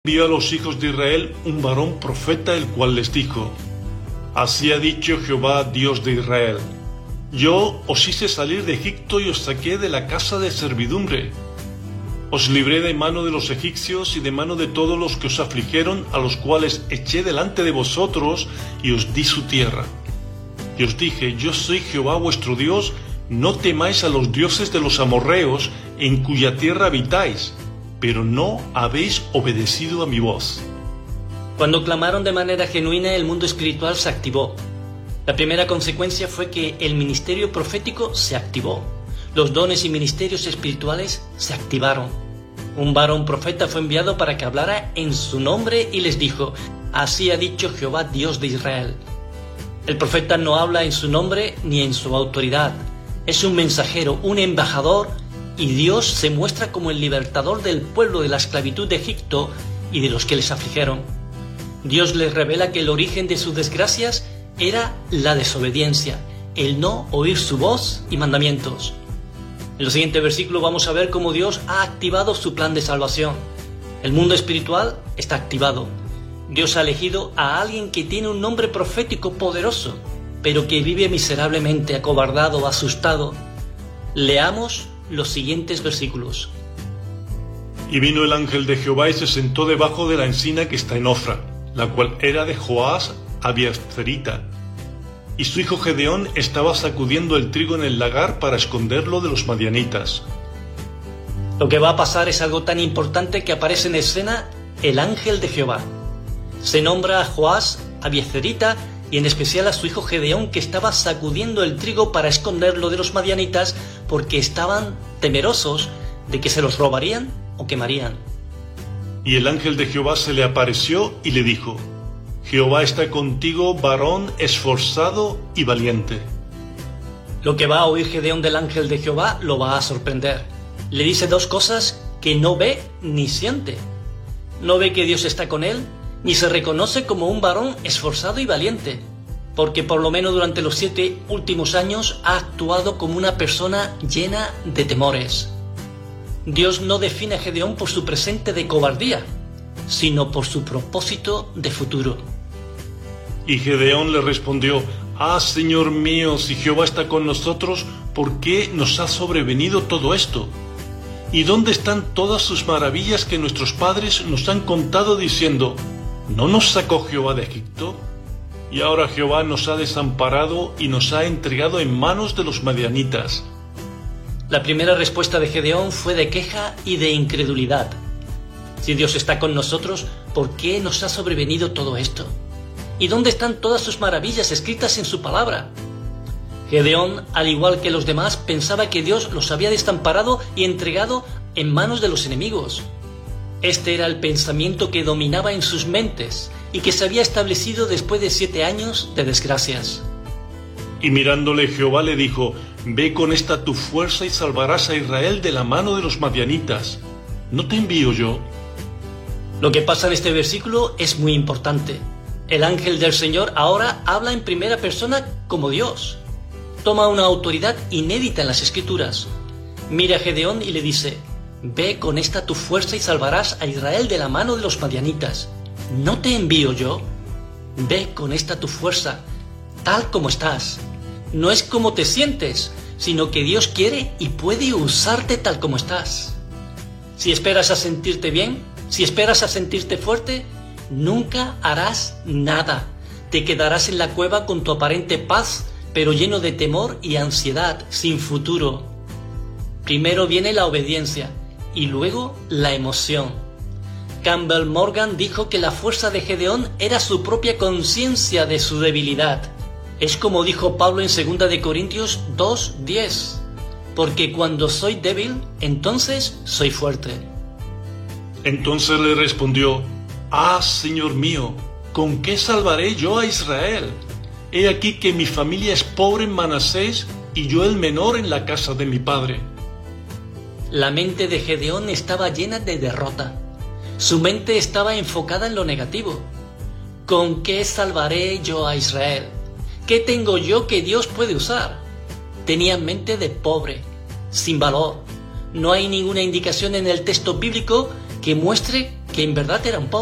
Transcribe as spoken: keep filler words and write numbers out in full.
envió a los hijos de Israel un varón profeta, el cual les dijo: Así ha dicho Jehová, Dios de Israel: Yo os hice salir de Egipto y os saqué de la casa de servidumbre. Os libré de mano de los egipcios y de mano de todos los que os afligieron, a los cuales eché delante de vosotros y os di su tierra. Y os dije: Yo soy Jehová vuestro Dios, no temáis a los dioses de los amorreos, en cuya tierra habitáis, pero no habéis obedecido a mi voz. Cuando clamaron de manera genuina, el mundo espiritual se activó. La primera consecuencia fue que el ministerio profético se activó. Los dones y ministerios espirituales se activaron. Un varón profeta fue enviado para que hablara en su nombre y les dijo: Así ha dicho Jehová, Dios de Israel. El profeta no habla en su nombre ni en su autoridad. Es un mensajero, un embajador, y Dios se muestra como el libertador del pueblo de la esclavitud de Egipto y de los que les afligieron. Dios les revela que el origen de sus desgracias era la desobediencia, el no oír su voz y mandamientos. En el siguiente versículo vamos a ver cómo Dios ha activado su plan de salvación. El mundo espiritual está activado. Dios ha elegido a alguien que tiene un nombre profético poderoso, pero que vive miserablemente, acobardado, asustado. Leamos los siguientes versículos. Y vino el ángel de Jehová y se sentó debajo de la encina que está en Ofra, la cual era de Joás Abiezerita. Y su hijo Gedeón estaba sacudiendo el trigo en el lagar para esconderlo de los madianitas. Lo que va a pasar es algo tan importante que aparece en escena el ángel de Jehová. Se nombra a Joás Abiezerita y en especial a su hijo Gedeón, que estaba sacudiendo el trigo para esconderlo de los madianitas porque estaban temerosos de que se los robarían o quemarían. Y el ángel de Jehová se le apareció y le dijo: Jehová está contigo, varón esforzado y valiente. Lo que va a oír Gedeón del ángel de Jehová lo va a sorprender. Le dice dos cosas que no ve ni siente. No ve que Dios está con él, ni se reconoce como un varón esforzado y valiente, porque por lo menos durante los siete últimos años ha actuado como una persona llena de temores. Dios no define a Gedeón por su presente de cobardía, sino por su propósito de futuro. Y Gedeón le respondió: Ah, Señor mío, si Jehová está con nosotros, ¿por qué nos ha sobrevenido todo esto? ¿Y dónde están todas sus maravillas que nuestros padres nos han contado diciendo: ¿no nos sacó Jehová de Egipto? Y ahora Jehová nos ha desamparado y nos ha entregado en manos de los madianitas. La primera respuesta de Gedeón fue de queja y de incredulidad. Si Dios está con nosotros, ¿por qué nos ha sobrevenido todo esto? ¿Y dónde están todas sus maravillas escritas en su palabra? Gedeón, al igual que los demás, pensaba que Dios los había desamparado y entregado en manos de los enemigos. Este era el pensamiento que dominaba en sus mentes y que se había establecido después de siete años de desgracias. Y mirándole Jehová le dijo: Ve con esta tu fuerza y salvarás a Israel de la mano de los madianitas. ¿No te envío yo? Lo que pasa en este versículo es muy importante. El ángel del Señor ahora habla en primera persona como Dios. Toma una autoridad inédita en las Escrituras. Mira a Gedeón y le dice: Ve con esta tu fuerza y salvarás a Israel de la mano de los madianitas. ¿No te envío yo? Ve con esta tu fuerza, tal como estás. No es como te sientes, sino que Dios quiere y puede usarte tal como estás. Si esperas a sentirte bien, si esperas a sentirte fuerte, nunca harás nada. Te quedarás en la cueva con tu aparente paz, pero lleno de temor y ansiedad, sin futuro. Primero viene la obediencia y luego la emoción. Campbell Morgan dijo que la fuerza de Gedeón era su propia conciencia de su debilidad. Es como dijo Pablo en segunda de Corintios dos diez: porque cuando soy débil, entonces soy fuerte. Entonces le respondió: Ah, Señor mío, ¿con qué salvaré yo a Israel? He aquí que mi familia es pobre en Manasés y yo el menor en la casa de mi padre. La mente de Gedeón estaba llena de derrota. Su mente estaba enfocada en lo negativo. ¿Con qué salvaré yo a Israel? ¿Qué tengo yo que Dios puede usar? Tenía mente de pobre, sin valor. No hay ninguna indicación en el texto bíblico que muestre que en verdad era un pobre.